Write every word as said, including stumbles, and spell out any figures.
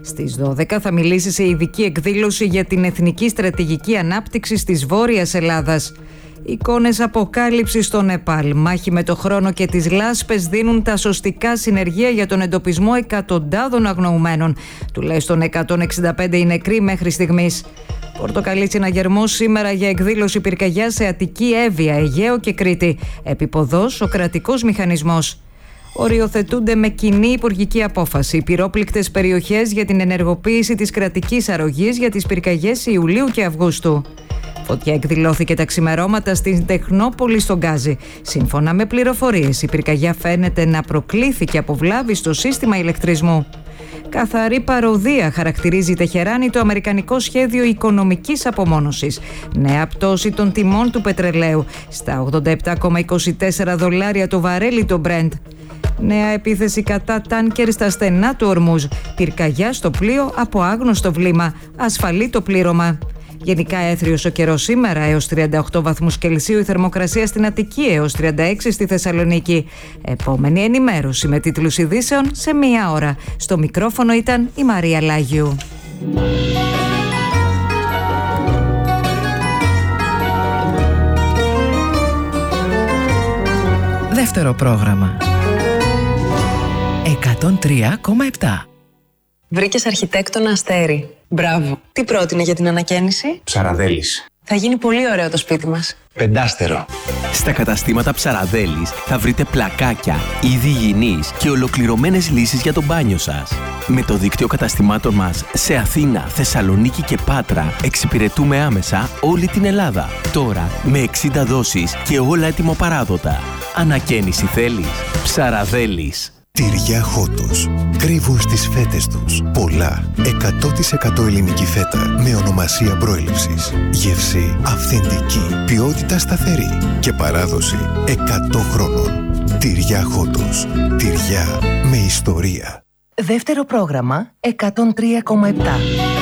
Στις δώδεκα θα μιλήσει σε ειδική εκδήλωση για την εθνική στρατηγική ανάπτυξη της Βόρειας Ελλάδας. Εικόνες αποκάλυψης στο Νεπάλ. Μάχη με το χρόνο και τις λάσπες δίνουν τα σωστικά συνεργεία για τον εντοπισμό εκατοντάδων αγνοουμένων. Τουλάχιστον εκατόν εξήντα πέντε οι νεκροί μέχρι στιγμής. Πορτοκαλί συναγερμός σήμερα για εκδήλωση πυρκαγιά σε Αττική, Εύβοια, Αιγαίο και Κρήτη. Επιποδός ο κρατικός μηχανισμός. Οριοθετούνται με κοινή υπουργική απόφαση πυρόπληκτες περιοχές για την ενεργοποίηση της κρατικής αρρωγής για τις πυρκαγιές Ιουλίου και Αυγούστου. Φωτιά εκδηλώθηκε τα ξημερώματα στην Τεχνόπολη στον Γκάζι. Σύμφωνα με πληροφορίες, η πυρκαγιά φαίνεται να προκλήθηκε από βλάβη στο σύστημα ηλεκτρισμού. Καθαρή παροδία χαρακτηρίζει η Τεχεράνη το αμερικανικό σχέδιο οικονομικής απομόνωσης. Νέα πτώση των τιμών του πετρελαίου στα ογδόντα επτά κόμμα είκοσι τέσσερα δολάρια το βαρέλι το Brent. Νέα επίθεση κατά τάνκερ στα στενά του Ορμούζ. Πυρκαγιά στο πλοίο από άγνωστο βλήμα. Ασφαλή το πλήρωμα. Γενικά έθριος ο καιρός σήμερα, έως τριάντα οκτώ βαθμούς Κελσίου η θερμοκρασία στην Αττική, έως τριάντα έξι στη Θεσσαλονίκη. Επόμενη ενημέρωση με τίτλους ειδήσεων σε μία ώρα. Στο μικρόφωνο ήταν η Μαρία Λάγιου. Δεύτερο πρόγραμμα. εκατόν τρία κόμμα επτά. Βρήκες αρχιτέκτονα Αστέρι. Μπράβο. Τι πρότεινε για την ανακαίνιση? Ψαραδέλης. Θα γίνει πολύ ωραίο το σπίτι μας. Πεντάστερο. Στα καταστήματα Ψαραδέλης θα βρείτε πλακάκια, είδη υγιεινής και ολοκληρωμένες λύσεις για το μπάνιο σας. Με το δίκτυο καταστημάτων μας σε Αθήνα, Θεσσαλονίκη και Πάτρα εξυπηρετούμε άμεσα όλη την Ελλάδα. Τώρα με εξήντα δόσεις και όλα έτοιμο-παράδοτα. Ανακαίνιση θέλεις? Ψαραδέλης. Τυριά Χότος. Κρύβουν στις φέτες τους πολλά. εκατό τοις εκατό ελληνική φέτα με ονομασία προέλευσης. Γεύση αυθεντική. Ποιότητα σταθερή. Και παράδοση εκατό χρόνων. Τυριά Χότος. Τυριά με ιστορία. Δεύτερο πρόγραμμα εκατόν τρία κόμμα επτά.